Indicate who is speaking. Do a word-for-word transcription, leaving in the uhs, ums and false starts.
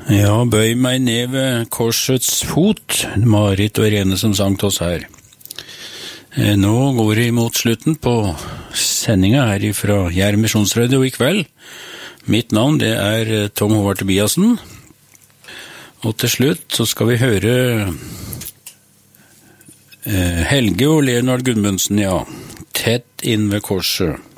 Speaker 1: Ja, bøy meg ned ved korsets fot, Marit og Irene som sang til oss her. Nå går det imot slutten på sendinga her fra Gjær Misjonsradio i kveld. Mitt navn det er Tom Håvard Tobiasen. Og til slutt så skal vi høre Helge og Leonard Gudmundsen, ja. Tett inn ved korset.